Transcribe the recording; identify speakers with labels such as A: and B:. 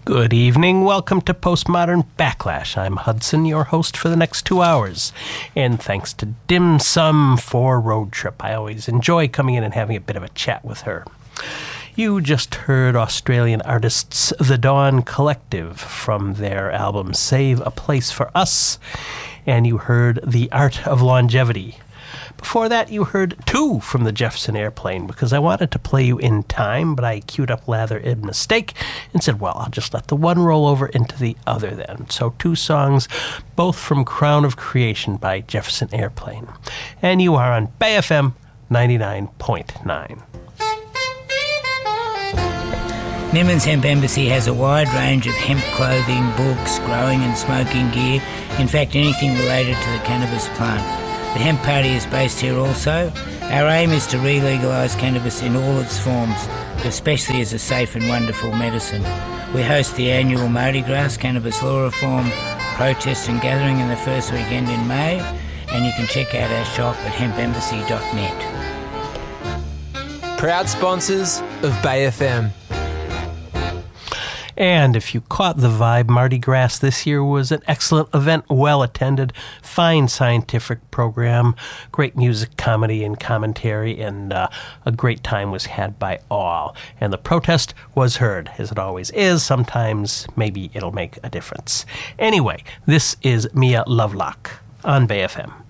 A: Good evening. Welcome to Postmodern Backlash. I'm Hudson, your host for the next 2 hours. And thanks to Dim Sum for Road Trip. I always enjoy coming in and having a bit of a chat with her. You just heard Australian artists The Dawn Collective from their album Save a Place for Us. And you heard The Art of Longevity. Before that, you heard two from the Jefferson Airplane, because I wanted to play you in time, but I queued up Lather Ibn Mistake and said, well, I'll just let the one roll over into the other then. So two songs, both from Crown of Creation by Jefferson Airplane. And you are on Bay FM 99.9.
B: Nimbin's Hemp Embassy has a wide range of hemp clothing, books, growing and smoking gear, in fact anything related to the cannabis plant. The Hemp Party is based here also. Our aim is to re-legalise cannabis in all its forms, especially as a safe and wonderful medicine. We host the annual Mardi Gras Cannabis Law Reform protest and gathering in the first weekend in May, and you can check out our shop at hempembassy.net.
C: Proud sponsors of Bay FM.
A: And if you caught the vibe, Mardi Gras this year was an excellent event, well attended, fine scientific program, great music, comedy, and commentary, and a great time was had by all. And the protest was heard, as it always is. Sometimes maybe it'll make a difference. Anyway, this is Mia Lovelock on Bay FM.